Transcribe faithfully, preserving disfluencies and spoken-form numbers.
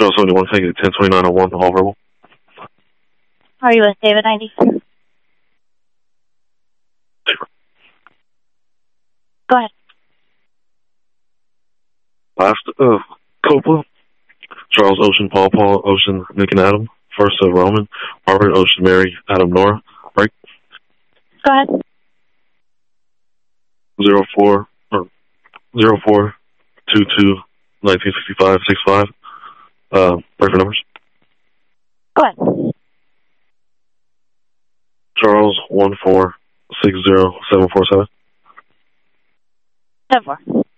Charles seventy-one, take it ten twenty-nine oh one, all verbal. How are you with David ninety? Go ahead. Last, uh, Coppola, Charles Ocean, Paul, Paul, Ocean, Nick and Adam. First, uh, Roman, Robert, Ocean, Mary, Adam, Nora. Break. Go ahead. Zero four, or zero four, two two, nineteen sixty-five, six five. Uh, break for numbers. Go ahead. Charles, one four, six zero, seven four seven. Seven four.